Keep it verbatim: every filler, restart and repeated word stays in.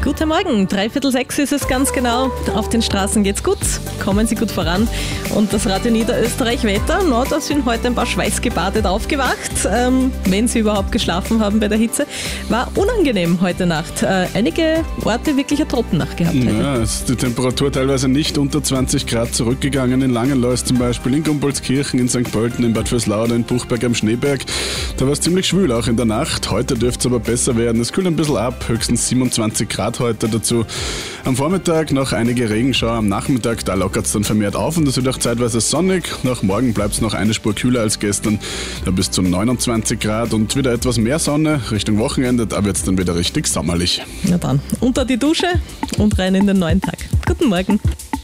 Guten Morgen, dreiviertel sechs ist es ganz genau. Auf den Straßen geht's gut, kommen Sie gut voran. Und das Radio Niederösterreich Wetter, na, da sind heute ein paar schweißgebadet aufgewacht. Ähm, wenn Sie überhaupt geschlafen haben bei der Hitze. War unangenehm heute Nacht. Äh, einige Orte wirklich eine Trottennacht gehabt. Ja, es ist die Temperatur teilweise nicht unter zwanzig Grad zurückgegangen. In Langenlois zum Beispiel, in Gumbolskirchen, in Sankt Pölten, in Bad Vöslauer, in Buchberg am Schneeberg. Da war es ziemlich schwül, auch in der Nacht. Heute dürfte es aber besser werden. Es kühlt ein bisschen ab, höchstens siebenundzwanzig Grad heute dazu. Am Vormittag noch einige Regenschauer, am Nachmittag, da lockert es dann vermehrt auf und es wird auch zeitweise sonnig. Nach morgen bleibt es noch eine Spur kühler als gestern, da bis zu neunundzwanzig Grad und wieder etwas mehr Sonne. Richtung Wochenende, da wird es dann wieder richtig sommerlich. Na dann, unter die Dusche und rein in den neuen Tag. Guten Morgen.